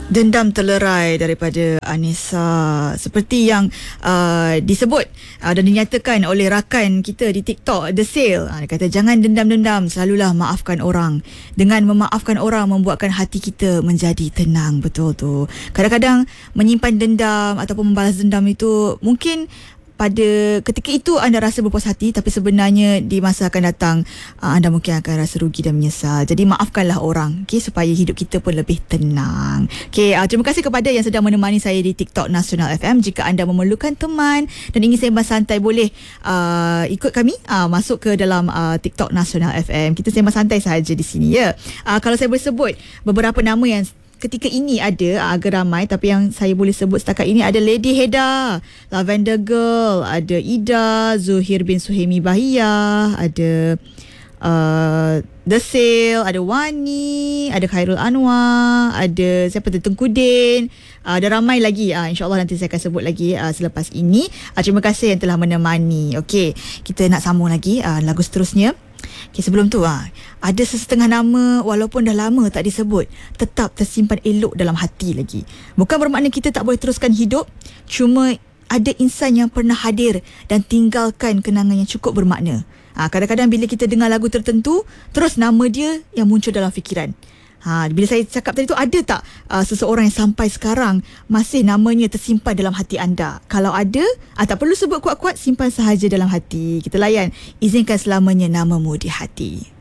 Dendam terlerai daripada Anissa, seperti yang disebut dan dinyatakan oleh rakan kita di TikTok, The Sale. Dia kata jangan dendam-dendam, selalulah maafkan orang. Dengan memaafkan orang membuatkan hati kita menjadi tenang. Betul tu. Kadang-kadang menyimpan dendam ataupun membalas dendam itu mungkin pada ketika itu anda rasa berpuas hati, tapi sebenarnya di masa akan datang anda mungkin akan rasa rugi dan menyesal. Jadi maafkanlah orang, okay, supaya hidup kita pun lebih tenang. Okay, terima kasih kepada yang sedang menemani saya di TikTok Nasional FM. Jika anda memerlukan teman dan ingin sembang santai, boleh ikut kami masuk ke dalam TikTok Nasional FM. Kita sembang santai sahaja di sini, ya. Kalau saya boleh sebut beberapa nama yang ketika ini ada agak ramai, tapi yang saya boleh sebut setakat ini ada Lady Heda, Lavender Girl, ada Ida, Zuhir bin Suhaimi Bahiyah, ada The Sale, ada Wani, ada Khairul Anwar, ada siapa tu, Tengku Din, ada ramai lagi. InsyaAllah nanti saya akan sebut lagi selepas ini. Terima kasih yang telah menemani. Okey, kita nak sambung lagi lagu seterusnya. Okay, sebelum tu ada sesetengah nama walaupun dah lama tak disebut, tetap tersimpan elok dalam hati lagi. Bukan bermakna kita tak boleh teruskan hidup, cuma ada insan yang pernah hadir dan tinggalkan kenangan yang cukup bermakna. Kadang-kadang bila kita dengar lagu tertentu, terus nama dia yang muncul dalam fikiran. Bila saya cakap tadi tu, ada tak seseorang yang sampai sekarang masih namanya tersimpan dalam hati anda? Kalau ada, tak perlu sebut kuat-kuat, simpan sahaja dalam hati. Kita layan, izinkan selamanya namamu di hati.